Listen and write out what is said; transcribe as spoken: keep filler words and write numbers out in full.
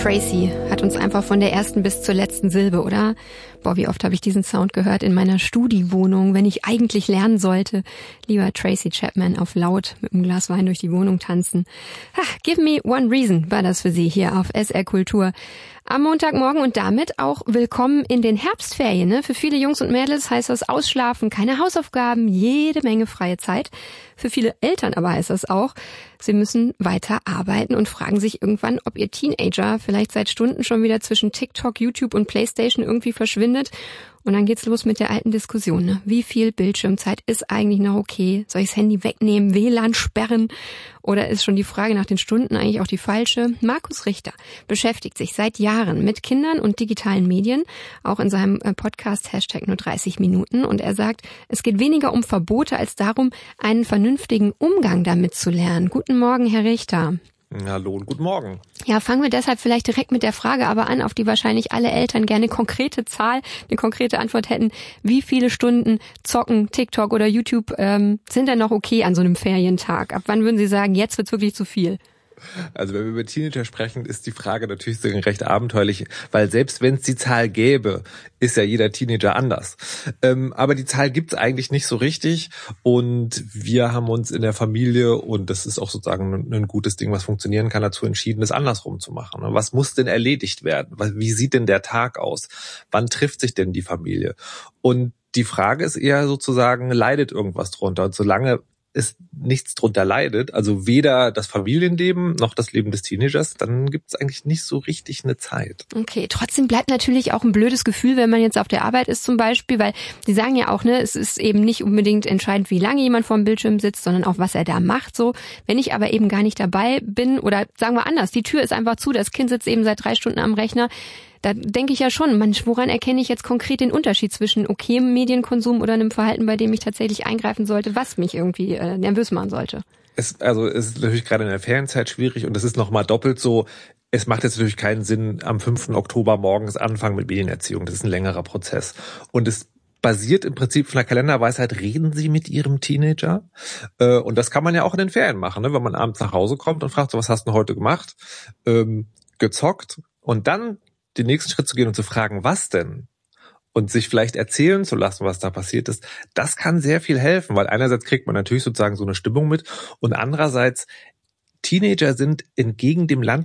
Tracy hat uns einfach von der ersten bis zur letzten Silbe, oder? Boah, wie oft habe ich diesen Sound gehört in meiner Studiwohnung, wenn ich eigentlich lernen sollte. Lieber Tracy Chapman auf laut mit einem Glas Wein durch die Wohnung tanzen. Ha, give me one reason war das für Sie hier auf S R Kultur. Am Montagmorgen und damit auch willkommen in den Herbstferien. Ne? Für viele Jungs und Mädels heißt das Ausschlafen, keine Hausaufgaben, jede Menge freie Zeit. Für viele Eltern aber heißt das auch, sie müssen weiter arbeiten und fragen sich irgendwann, ob ihr Teenager vielleicht seit Stunden schon wieder zwischen TikTok, YouTube und Playstation irgendwie verschwindet. Und dann geht's los mit der alten Diskussion. Ne? Wie viel Bildschirmzeit ist eigentlich noch okay? Soll ich das Handy wegnehmen, W L A N sperren? Oder ist schon die Frage nach den Stunden eigentlich auch die falsche? Markus Richter beschäftigt sich seit Jahren mit Kindern und digitalen Medien, auch in seinem Podcast Hashtag nur dreißig Minuten. Und er sagt, es geht weniger um Verbote als darum, einen vernünftigen Umgang damit zu lernen. Guten Morgen, Herr Richter. Hallo und guten Morgen. Ja, fangen wir deshalb vielleicht direkt mit der Frage aber an, auf die wahrscheinlich alle Eltern gerne eine konkrete Zahl, eine konkrete Antwort hätten. Wie viele Stunden Zocken, TikTok oder YouTube ähm, sind denn noch okay an so einem Ferientag? Ab wann würden Sie sagen, jetzt wird's wirklich zu viel? Also wenn wir über Teenager sprechen, ist die Frage natürlich recht abenteuerlich, weil selbst wenn es die Zahl gäbe, ist ja jeder Teenager anders. Ähm, aber die Zahl gibt's eigentlich nicht so richtig und wir haben uns in der Familie, und das ist auch sozusagen ein, ein gutes Ding, was funktionieren kann, dazu entschieden, das andersrum zu machen. Was muss denn erledigt werden? Wie sieht denn der Tag aus? Wann trifft sich denn die Familie? Und die Frage ist eher sozusagen, leidet irgendwas drunter? Und solange es nichts drunter leidet, also weder das Familienleben noch das Leben des Teenagers, dann gibt es eigentlich nicht so richtig eine Zeit. Okay, trotzdem bleibt natürlich auch ein blödes Gefühl, wenn man jetzt auf der Arbeit ist zum Beispiel, weil Sie sagen ja auch, ne, es ist eben nicht unbedingt entscheidend, wie lange jemand vor dem Bildschirm sitzt, sondern auch, was er da macht. So, wenn ich aber eben gar nicht dabei bin oder sagen wir anders, die Tür ist einfach zu, das Kind sitzt eben seit drei Stunden am Rechner, da denke ich ja schon, Mensch, woran erkenne ich jetzt konkret den Unterschied zwischen okayem Medienkonsum oder einem Verhalten, bei dem ich tatsächlich eingreifen sollte, was mich irgendwie äh, nervös machen sollte? Es, also es ist natürlich gerade in der Ferienzeit schwierig und es ist nochmal doppelt so. Es macht jetzt natürlich keinen Sinn, am fünften Oktober morgens anfangen mit Medienerziehung. Das ist ein längerer Prozess. Und es basiert im Prinzip von der Kalenderweisheit, reden Sie mit Ihrem Teenager? Und das kann man ja auch in den Ferien machen, ne? Wenn man abends nach Hause kommt und fragt, so, was hast du denn heute gemacht? Ähm, gezockt. Und dann den nächsten Schritt zu gehen und zu fragen, was denn? Und sich vielleicht erzählen zu lassen, was da passiert ist, das kann sehr viel helfen, weil einerseits kriegt man natürlich sozusagen so eine Stimmung mit und andererseits Teenager sind entgegen dem Land